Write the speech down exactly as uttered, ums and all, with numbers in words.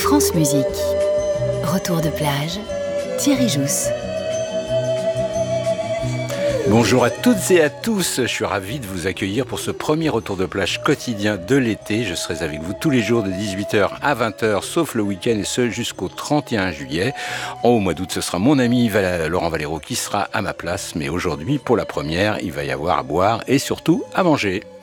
France Musique. Retour de plage, Thierry Jousse. Bonjour à toutes et à tous, je suis ravi de vous accueillir pour ce premier retour de plage quotidien de l'été. Je serai avec vous tous les jours de dix-huit heures à vingt heures, sauf le week-end, et ce jusqu'au trente et un juillet. Au mois d'août, ce sera mon ami Val- Laurent Valero qui sera à ma place, mais aujourd'hui, pour la première, il va y avoir à boire et surtout à manger.